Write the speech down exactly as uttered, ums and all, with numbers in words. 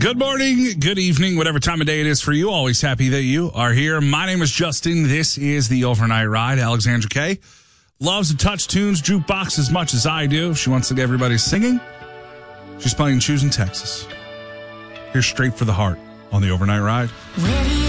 Good morning, good evening, whatever time of day it is for you. Always happy that you are here. My name is Justin. This is the Overnight Ride. Alexandra Kay loves to touch tunes, jukebox as much as I do. She wants to get everybody singing. She's playing Choosing Texas. Here's Straight for the Heart on the Overnight Ride.